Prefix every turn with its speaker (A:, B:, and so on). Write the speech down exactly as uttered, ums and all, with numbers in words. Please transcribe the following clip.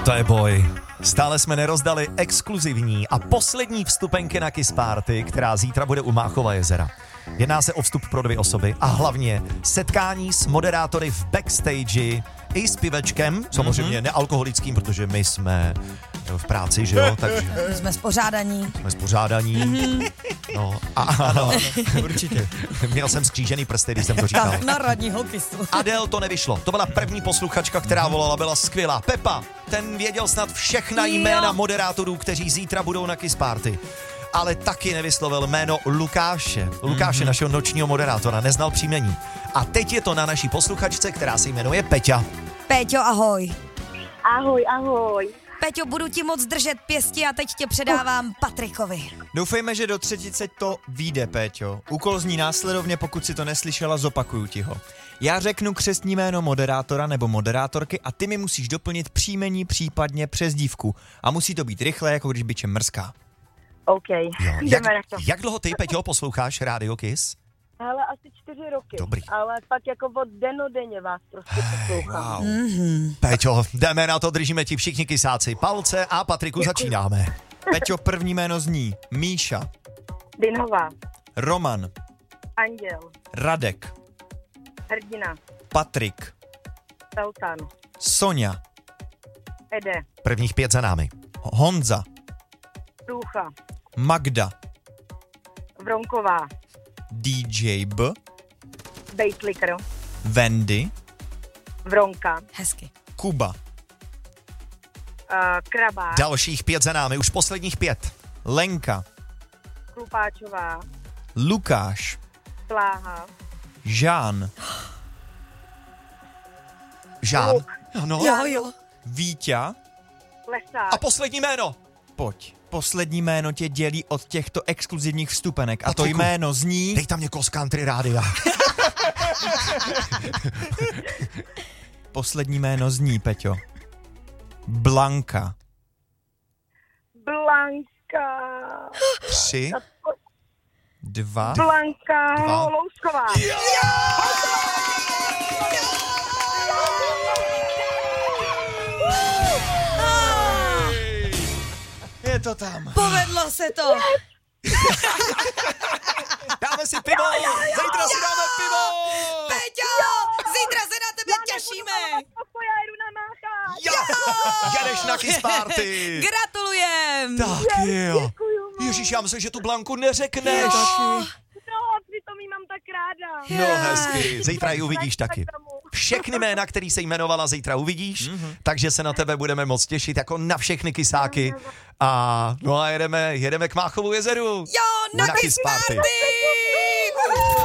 A: To je boj. Stále jsme nerozdali exkluzivní a poslední vstupenky na Kiss Party, která zítra bude u Máchova jezera. Jedná se o vstup pro dvě osoby a hlavně setkání s moderátory v backstage i s pivečkem, samozřejmě mm-hmm. nealkoholickým, protože my jsme v práci, že jo, takže...
B: Jsme spořádaní.
A: Jsme spořádaní. Mm-hmm. No, a ano, určitě. Měl jsem skřížený prsty, když jsem to říkal.
B: Na radního Kissu.
A: Adel to nevyšlo. To byla první posluchačka, která volala, byla skvělá. Pepa, ten věděl snad všechna jména jo. moderátorů, kteří zítra budou na Kiss Party. Ale taky nevyslovil jméno Lukáše. Lukáše, mm-hmm. našeho nočního moderátora, neznal příjmení. A teď je to na naší posluchačce, která se jmenuje Peťa.
B: Péťo, ahoj.
C: Ahoj, ahoj.
B: Péťo, budu ti moc držet pěsti a teď tě předávám Patrikovi.
D: Doufejme, že do třetice to vyjde, Péťo. Úkol zní následovně, pokud si to neslyšela, zopakuju ti ho. Já řeknu křestní jméno moderátora nebo moderátorky a ty mi musíš doplnit příjmení, případně přezdívku. A musí to být rychle, jako když byčem mrská.
C: OK,
A: Jo. Jak,
C: jdeme na to.
A: jak dlouho ty, Peťo, posloucháš Rádio Kiss?
C: Hele, asi čtyři roky.
A: Dobrý.
C: Ale fakt jako od denodenně vás prostě poslouchám.
A: Wow. Mm-hmm. Peťo, jdeme na to, držíme ti všichni kysáci palce a Patriku Děkuji. Začínáme.
D: Peťo, první jméno zní Míša.
C: Dynová.
D: Roman.
C: Anděl.
D: Radek.
C: Hrdina.
D: Patrik.
C: Sultan.
D: Sonja.
C: Ede.
A: Prvních pět za námi.
D: Honza.
C: Průcha.
D: Magda.
C: Vronková.
D: D J B.
C: Bejtlikr.
D: Wendy.
C: Vronka.
B: Hezky.
D: Kuba.
C: Uh, Krabák.
A: Dalších pět za námi, už posledních pět.
D: Lenka.
C: Krupáčová.
D: Lukáš.
C: Pláha.
D: Žán.
A: Žán. No.
B: Jo, jo.
D: Víťa.
C: Lesák.
A: A poslední jméno.
D: Pojď. Poslední jméno tě dělí od těchto exkluzivních vstupenek. A to
A: Patriku,
D: jméno zní...
A: Dej tam někoho z country rádia.
D: Poslední jméno zní, Peťo. Blanka.
C: Blanka.
A: Tři.
D: Dva.
C: Blanka
A: Dva.
C: Holousková.
D: Je to tam.
B: Povedlo se to.
A: Dáme si pivo. Zítra si dáme pivo.
B: Péťo, zítra se na tebe těšíme.
C: Já jedu na Mácha.
A: Jo. Jedeš na Kiss Party.
B: Gratulujem.
A: Tak jo.
C: Děkuju moc.
A: Ježíš, já myslím, že tu Blanku neřekneš.
C: No, přitom jí mám tak ráda.
A: No hezky, zítra ji uvidíš taky. Všechny jména, který se jmenovala, zítra uvidíš, mm-hmm. takže se na tebe budeme moc těšit, jako na všechny kysáky. A no a jedeme, jedeme k Máchovu jezeru.
B: Jo, na, na Kiss Party.